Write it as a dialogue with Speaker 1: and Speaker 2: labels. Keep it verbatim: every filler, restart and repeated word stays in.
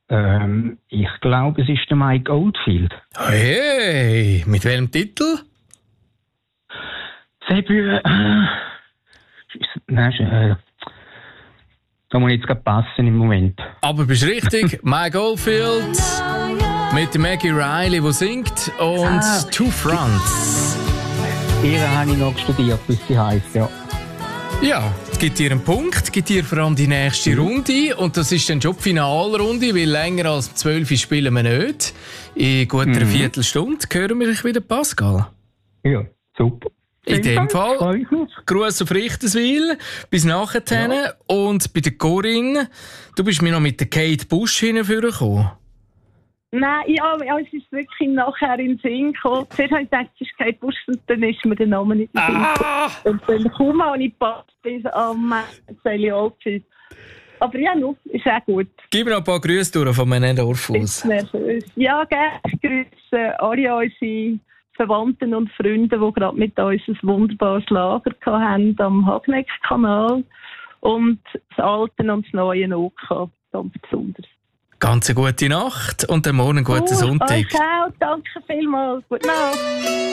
Speaker 1: Ähm, ich glaube, es ist der Mike Oldfield.
Speaker 2: Hey, mit welchem Titel?
Speaker 1: Debüt. Äh, nein, äh, da muss ich jetzt gerade passen im Moment.
Speaker 2: Aber bist richtig, Mike Oldfield mit der Maggie Riley, die singt, und
Speaker 1: Ah.
Speaker 2: Two Fronts.
Speaker 1: Ihre habe ich noch studiert, bis sie heisst, ja.
Speaker 2: Ja, es gibt dir einen Punkt, gibt dir vor allem die nächste Runde, und das ist dann schon die Finalrunde, weil länger als zwölf spielen wir nicht. In gut einer
Speaker 1: Mhm.
Speaker 2: Viertelstunde hören wir dich wieder, Pascal.
Speaker 1: Ja, super.
Speaker 2: In dem Fall,
Speaker 1: Freue ich mich.
Speaker 2: Gruß auf Richterswil, bis nachher.
Speaker 1: Ja.
Speaker 2: Und bei der Corinne, du bist mir noch mit der Kate Bush hingekommen.
Speaker 3: Nein, ja, ja, es ist wirklich nachher in den Sinn gekommen. Zuerst habe ich gedacht, es ist kein Busch, und dann ist mir der Name nicht in den Sinn gekommen.
Speaker 2: Ah!
Speaker 3: Und dann kaum habe ich gepasst, bis am Sally Oldfield. Aber ja, no, ist auch gut.
Speaker 2: Gib mir noch ein paar Grüße durch von meinem Dorf aus.
Speaker 3: Ist nervös. Ja, gerne. Ich grüße alle unsere Verwandten und Freunde, die gerade mit uns ein wunderbares Lager hatten am Hagneck-Kanal. Und das Alte und das Neue auch, ganz besonders.
Speaker 2: Ganz eine gute Nacht und dann morgen einen guten
Speaker 3: Gut,
Speaker 2: Sonntag.
Speaker 3: euch auch. Danke vielmals. Gute Nacht.